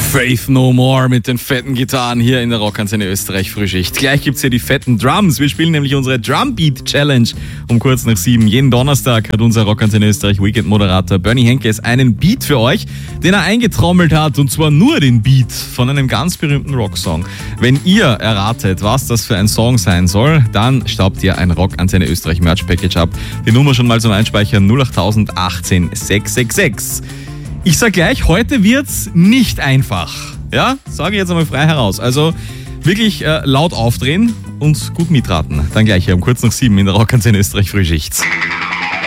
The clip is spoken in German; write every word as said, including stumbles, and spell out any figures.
Faith No More mit den fetten Gitarren hier in der Rockantenne Österreich Frühschicht. Gleich gibt's hier die fetten Drums. Wir spielen nämlich unsere Drumbeat Challenge um kurz nach sieben. Jeden Donnerstag hat unser Rockantenne Österreich Weekend-Moderator Bernie Henkes einen Beat für euch, den er eingetrommelt hat, und zwar nur den Beat von einem ganz berühmten Rocksong. Wenn ihr erratet, was das für ein Song sein soll, dann staubt ihr ein Rockantenne Österreich Merch Package ab. Die Nummer schon mal zum Einspeichern null acht null acht eins sechs sechs sechs. Ich sag gleich, heute wird's nicht einfach. Ja, sage ich jetzt einmal frei heraus. Also wirklich äh, laut aufdrehen und gut mitraten. Dann gleich hier um kurz nach sieben in der Rockantenne Österreich Frühschicht.